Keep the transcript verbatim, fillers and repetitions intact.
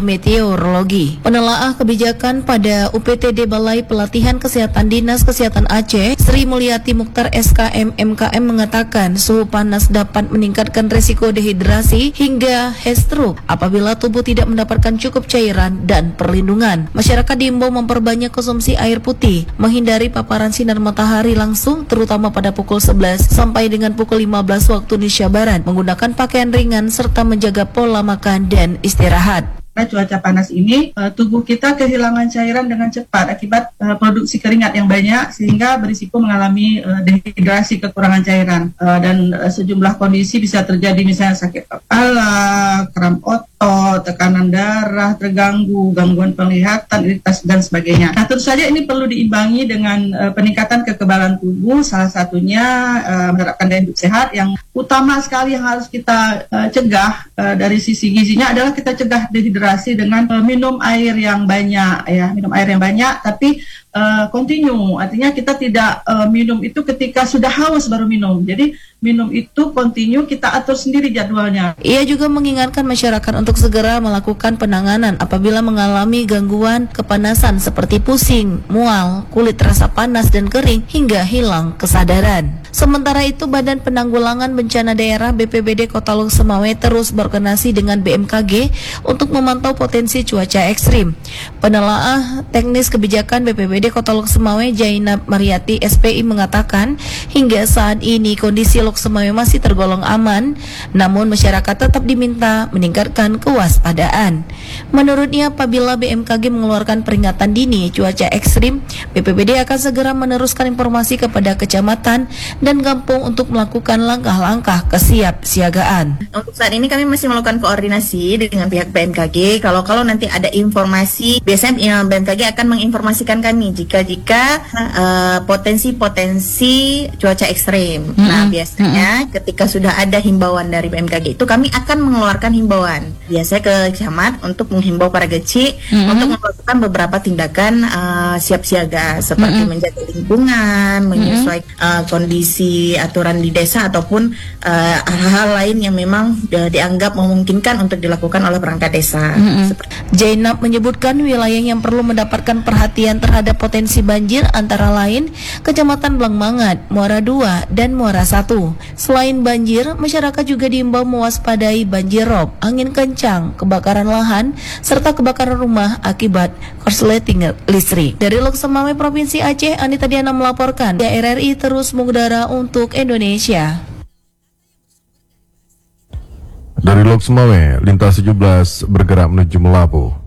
Meteorologi. Penelaah kebijakan pada U P T D Balai Pelatihan Kesehatan Dinas Kesehatan Aceh, Sri Mulyati Mukhtar S K M M K M mengatakan suhu panas dapat meningkatkan risiko dehidrasi hingga heat stroke apabila tubuh tidak mendapatkan cukup cairan dan perlindungan. Masyarakat diimbau memperbanyak konsumsi air putih, menghindari paparan sinar matahari langsung terutama pada pukul sebelas sampai dengan pukul lima belas waktu Indonesia Barat, menggunakan pakaian ringan serta menjaga pola makan dan istirahat. Karena cuaca panas ini, uh, tubuh kita kehilangan cairan dengan cepat akibat uh, produksi keringat yang banyak sehingga berisiko mengalami uh, dehidrasi, kekurangan cairan, uh, dan uh, sejumlah kondisi bisa terjadi misalnya sakit kepala, kram otot, tekanan darah terganggu, gangguan penglihatan, iritasi dan sebagainya. Nah, tentu saja ini perlu diimbangi dengan uh, peningkatan kekebalan tubuh, salah satunya uh, menerapkan gaya hidup sehat. Yang utama sekali yang harus kita uh, cegah uh, dari sisi gizinya adalah kita cegah dehidrasi dengan uh, minum air yang banyak, ya minum air yang banyak tapi uh, continue, artinya kita tidak uh, minum itu ketika sudah haus baru minum, jadi minum itu continue, kita atur sendiri jadwalnya. Ia juga mengingatkan masyarakat untuk segera melakukan penanganan apabila mengalami gangguan kepanasan seperti pusing, mual, kulit terasa panas dan kering hingga hilang kesadaran. Sementara itu, Badan Penanggulangan Bencana Daerah B P B D Kota Lok Semawe terus berkoordinasi dengan B M K G untuk memantau potensi cuaca ekstrim. Penelaah teknis kebijakan B P B D Kota Lok Semawe, Jainab Mariati S P I mengatakan hingga saat ini kondisi Lok Semawe masih tergolong aman, namun masyarakat tetap diminta meningkatkan kewaspadaan. Menurutnya, apabila B M K G mengeluarkan peringatan dini cuaca ekstrim, B P B D akan segera meneruskan informasi kepada kecamatan dan kampung untuk melakukan langkah-langkah kesiapsiagaan. Untuk saat ini kami masih melakukan koordinasi dengan pihak B M K G. Kalau kalau nanti ada informasi, biasanya B M K G akan menginformasikan kami jika jika uh, potensi-potensi cuaca ekstrim. Mm-hmm. Nah, biasanya mm-hmm. ketika sudah ada himbauan dari B M K G itu kami akan mengeluarkan himbauan. Biasanya ke camat untuk menghimbau para geci mm-hmm. untuk melakukan beberapa tindakan uh, siap siaga seperti mm-hmm. menjaga lingkungan, menyesuaikan mm-hmm. uh, kondisi aturan di desa ataupun uh, hal-hal lain yang memang uh, dianggap memungkinkan untuk dilakukan oleh perangkat desa. Mm-hmm. Jainab menyebutkan wilayah yang perlu mendapatkan perhatian terhadap potensi banjir antara lain Kecamatan Blangmangat, Muara dua, dan Muara satu. Selain banjir, masyarakat juga diimbau mewaspadai banjir rob, angin kencang, kebakaran lahan, serta kebakaran rumah akibat korsleting listrik. Dari Lok Semawe, Provinsi Aceh, Anita Diana melaporkan. R R I terus mengudara untuk Indonesia. Dari Lok Semawe, Lintas tujuh belas bergerak menuju Melabu.